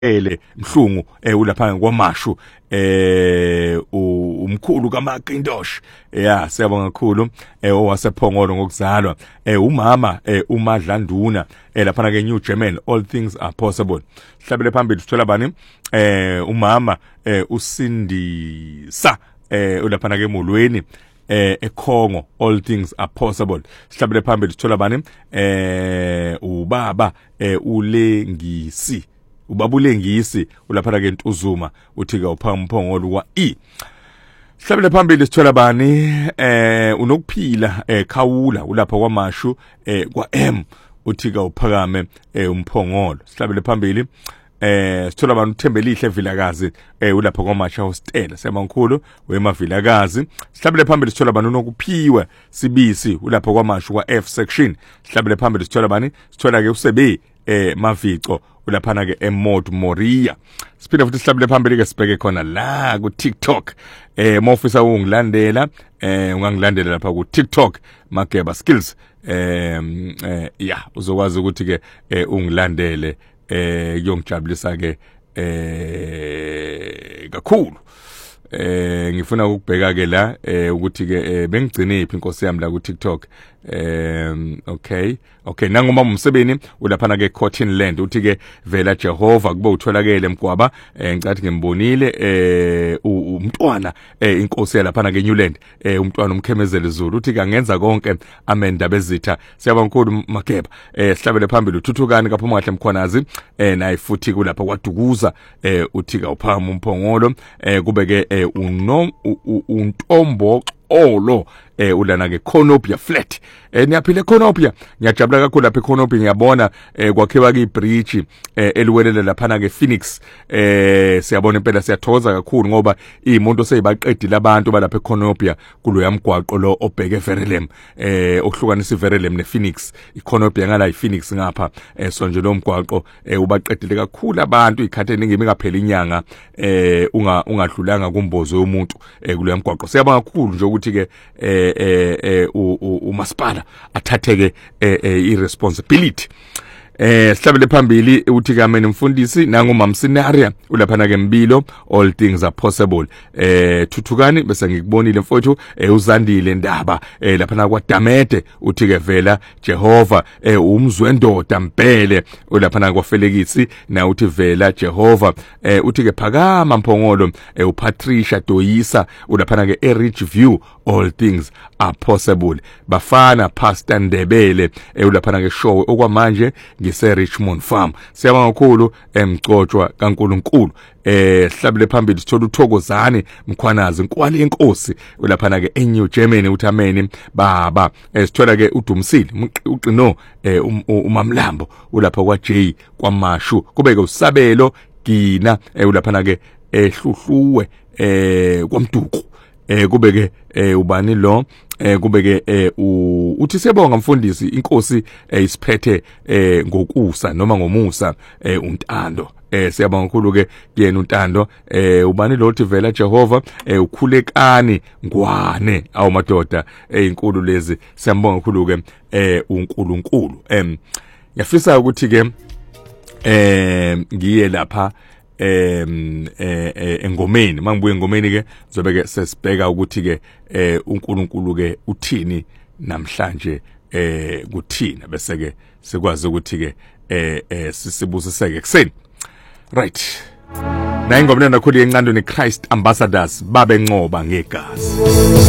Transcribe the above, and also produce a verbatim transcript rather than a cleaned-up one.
ele mhlungu eh ulapha kwamashu eh umkhulu kaMacintosh yeah siyabonga kakhulu eh owasephongolo ngokuzalwa eh umama eh uMadlanduna eh lapha ke New German all things are possible. Sihlabele phambili sithola bani eh umama eh uSindisa eh ulapha ke eMolweni eh eKhongo all things are possible. Sihlabele phambili sithola bani eh ubaba eh uLengisi ubabulengisi ulapha ke eNtuzuma uthi ka uphamphongolo kwa E. Sihlabele phambili sithola bani eh unokuphila eh Khawula ulapha kwamashu eh kwa M uthi ka uphakame eh umphongolo. Sihlabele phambili eh sithola bani uThembelihle Vilakazi eh ulapha kwamasha hostel semankulu wemavilakazi. Sihlabele phambili sithola bani unokuphiwe Sibisi ulapha kwamashu kwa F section. Sihlabele phambili sithola bani sithola ke uSebe eh Mavico ulaphana ke Emod Moria. Siphinda futhi sihlabele phambili ke sibheke khona la ku TikTok eh mofisa ungilandela eh ungangilandela lapha ku TikTok Mageba Skills eh eh yeah uzokwazi ukuthi ke ungilandele eh yongijabulisa ke eh kakhulu. Eh ngifuna ukubheka ke la eh ukuthi ke bengigcine iphi inkosi yami la ku TikTok. Um okay okay nangoma umsebeni ulaphana ke Cotton Land uthi ke vela Jehova kube utholakele mgwaba eh ngicathi ngimbonile eh umntwana eh inkosi yalaphana ke Newland eh umntwana umkhemezele Zulu uthi ke angenza konke amenda bezitha. Siyabonga kakhulu Mageba eh sihlabele phambili uthuthukani kaphuma kahle mkhwanazi eh nayi futhi kulapha kwaDukuza eh uthi ka uphama umphongolo eh kube ke unom untombo olo eh ulana ke Conopia flat eh niyaphile Conopia ngiyajabula kakhulu lapha eConopia ngiyabona eh kwakhiwa ke ibridge eh eliwelela lapha ke Phoenix eh siyabona impela siyathoza kakhulu ngoba izimonto seyibaqedile abantu balapha eConopia kulo yamgwaqo lo obheke Verulam eh ohlukanisa iVerulam nePhoenix iConopia ngala iPhoenix ngapha eh sonje lo mgwaqo eh ubaqedile kakhulu abantu ikhathe ningimi ngaphela inyanga eh unga ungadlulanga kumbozo yomuntu eh kulo yamgwaqo. Siyabonga kakhulu nje ukuthi ke eh eh umasipala athatheke irresponsibility. Eh sihlabele phambili uthi kamene mfundisi nangomama scenario ulaphana ke Mbilo all things are possible. Eh thuthukani bese ngikubonile mfowethu eh uzandile ndaba eh laphana kwaDamede uthi ke vela Jehova eh umzwendoda mpele ulaphana kwaFelekisi na uthi vela Jehova eh uthi ke phakama mphongolo eh uPatricia Doyisa ulaphana ke eRidge View all things are possible. Bafana Pastor Ndebele eh ulaphana ke show okwamanje ngise Richmond Farm. Siyabonga kakhulu emgcotshwa kaNkulunkulu. Eh sihlabele phambili sithola uThokozane Mkhwanazi nkwali inkosi ulaphana ke eNew Germany uthameni baba eh sithola ke uDumsile uqino eh uMamlambo ulapha kwa J kwamashu kube ke uSabelo Gina eh ulaphana ke ehluhluwe eh kwaMduku eh kube ke eh ubani lo eh kube ke eh uthi siyabonga mfundisi inkosi eh isiphethe eh ngokusa noma ngomusa eh uNtando eh siyabonga kakhulu ke yena uNtando eh ubani lo uthi vela Jehova eh ukhulekani ngwane awu madoda eh inkulu lezi siyambonga kakhulu ke eh uNkulunkulu. Em yafisa ukuthi ke eh ngiye lapha em eh engomeni mangibuye engomeni ke zobe ke sesibheka ukuthi ke eh uNkulunkulu ke uthini namhlanje eh kuthina bese ke sikwazi ukuthi ke eh sisibusiseke kuseni right na ingomna nakhulu yencando ne Christ ambassadors babe ncoba ngegazi.